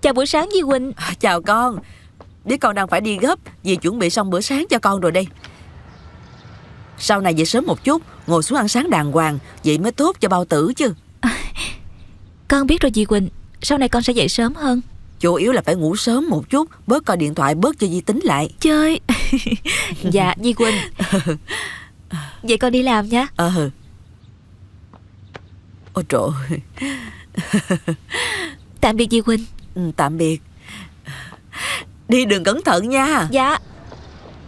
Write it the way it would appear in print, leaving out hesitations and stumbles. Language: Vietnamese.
Chào buổi sáng Di Quỳnh. Chào con. Biết con đang phải đi gấp, dì chuẩn bị xong bữa sáng cho con rồi đây. Sau này về sớm một chút, ngồi xuống ăn sáng đàng hoàng, vậy mới tốt cho bao tử chứ. Con biết rồi Di Quỳnh, sau này con sẽ dậy sớm hơn. Chủ yếu là phải ngủ sớm một chút, bớt coi điện thoại, bớt cho Di tính lại. Chơi. Dạ Di Quỳnh. Vậy con đi làm nha. Ôi trời ơi. Tạm biệt Di Quỳnh. Tạm biệt. Đi đường cẩn thận nha. Dạ.